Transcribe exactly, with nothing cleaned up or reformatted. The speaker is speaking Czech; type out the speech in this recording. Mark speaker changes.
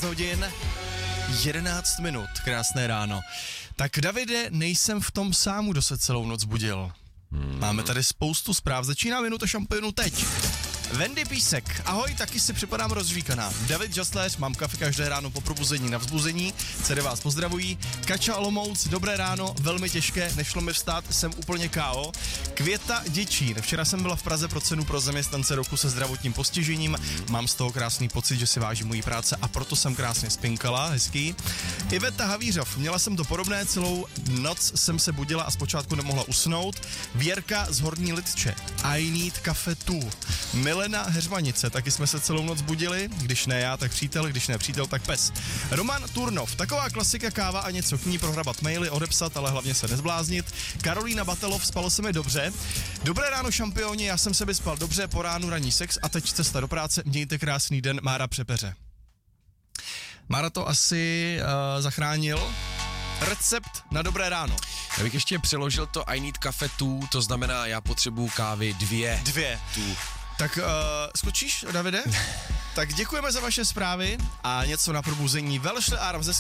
Speaker 1: jedenáct hodin, jedenáct minut, krásné ráno. Tak Davide, nejsem v tom sám, kdo se celou noc budil. Hmm. Máme tady spoustu zpráv, začíná minuta šampionu teď. Wendy Písek, ahoj, taky si připadám rozžvíkaná. David Žasléř, mám kafe každé ráno po probuzení na vzbuzení, dcery vás pozdravují. Kača Olomouc, dobré ráno, velmi těžké, nešlo mi vstát, jsem úplně ká ó. Květa Děčín, včera jsem byla v Praze pro cenu pro zaměstnance roku se zdravotním postižením, mám z toho krásný pocit, že si vážím mojí práce a proto jsem krásně spinkala, hezký. Iveta Havířov, měla jsem to podobné, celou noc jsem se budila a zpočátku nemohla usnout. Věrka z Horní Lidče, I need cafe too. Milena Heřmanice, taky jsme se celou noc budili, když ne já, tak přítel, když ne přítel, tak pes. Roman Turnov, taková klasika, káva a něco k ní, prohrabat maily, odepsat, ale hlavně se nezbláznit. Karolína Batelov, spalo se mi dobře. Dobré ráno, šampioni, já jsem se vyspal dobře, po ránu ranní sex a teď cesta do práce, mějte krásný den, Mára Přepeře. Mára to asi uh, zachránil. Recept na dobré ráno.
Speaker 2: Já bych ještě přeložil to I need cafe too, to znamená, já potřebuju kávy dvě.
Speaker 1: Dvě.
Speaker 2: Tu.
Speaker 1: Tak uh, skočíš, Davide? Tak děkujeme za vaše zprávy a něco na probuzení. Velšle Aram ze